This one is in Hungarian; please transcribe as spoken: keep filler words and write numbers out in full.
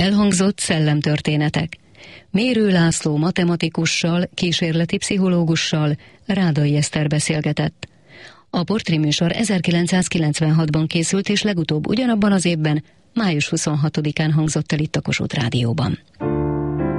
Elhangzott szellemtörténetek. Mérő László matematikussal, kísérleti pszichológussal Rádai Eszter beszélgetett. A portréműsor ezerkilencszázkilencvenhatban készült, és legutóbb ugyanabban az évben, május huszonhatodikán hangzott el itt a Kossuth Rádióban.